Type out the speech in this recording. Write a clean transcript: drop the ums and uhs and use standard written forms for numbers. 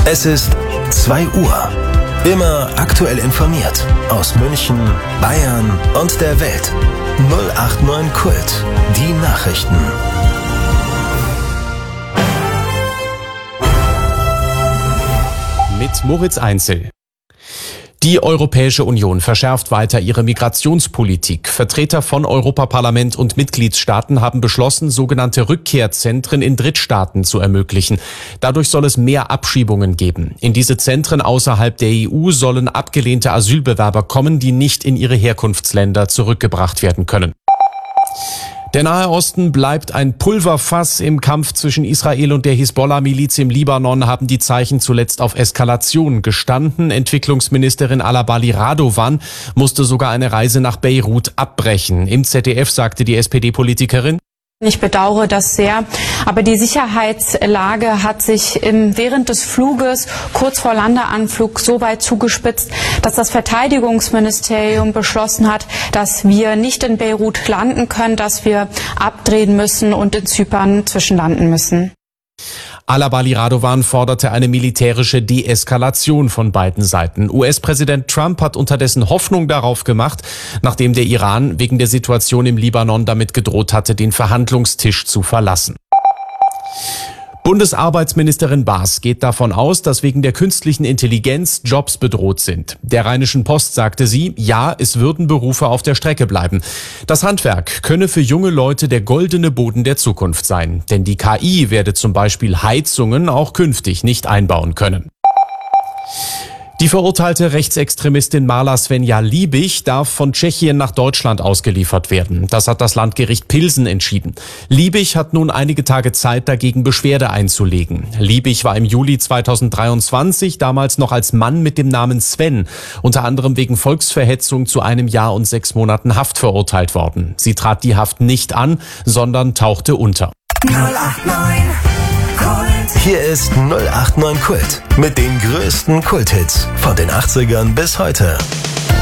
Es ist 2 Uhr. Immer aktuell informiert aus München, Bayern und der Welt. 089 Kult. Die Nachrichten. Mit Moritz Einzel. Die Europäische Union verschärft weiter ihre Migrationspolitik. Vertreter von Europaparlament und Mitgliedstaaten haben beschlossen, sogenannte Rückkehrzentren in Drittstaaten zu ermöglichen. Dadurch soll es mehr Abschiebungen geben. In diese Zentren außerhalb der EU sollen abgelehnte Asylbewerber kommen, die nicht in ihre Herkunftsländer zurückgebracht werden können. Der Nahe Osten bleibt ein Pulverfass. Im Kampf zwischen Israel und der Hisbollah-Miliz im Libanon haben die Zeichen zuletzt auf Eskalation gestanden. Entwicklungsministerin Alabali Radovan musste sogar eine Reise nach Beirut abbrechen. Im ZDF sagte die SPD-Politikerin: Ich bedauere das sehr, aber die Sicherheitslage hat sich während des Fluges kurz vor Landeanflug so weit zugespitzt, dass das Verteidigungsministerium beschlossen hat, dass wir nicht in Beirut landen können, dass wir abdrehen müssen und in Zypern zwischenlanden müssen. Alabali Radovan forderte eine militärische Deeskalation von beiden Seiten. US-Präsident Trump hat unterdessen Hoffnung darauf gemacht, nachdem der Iran wegen der Situation im Libanon damit gedroht hatte, den Verhandlungstisch zu verlassen. Bundesarbeitsministerin Baas geht davon aus, dass wegen der künstlichen Intelligenz Jobs bedroht sind. Der Rheinischen Post sagte sie, ja, es würden Berufe auf der Strecke bleiben. Das Handwerk könne für junge Leute der goldene Boden der Zukunft sein. Denn die KI werde zum Beispiel Heizungen auch künftig nicht einbauen können. Die verurteilte Rechtsextremistin Marla Svenja Liebig darf von Tschechien nach Deutschland ausgeliefert werden. Das hat das Landgericht Pilsen entschieden. Liebig hat nun einige Tage Zeit, dagegen Beschwerde einzulegen. Liebig war im Juli 2023 damals noch als Mann mit dem Namen Sven, unter anderem wegen Volksverhetzung, zu 1 Jahr und 6 Monaten Haft verurteilt worden. Sie trat die Haft nicht an, sondern tauchte unter. 089 Kult. Hier ist 089 Kult mit den größten Kulthits von den 80ern bis heute.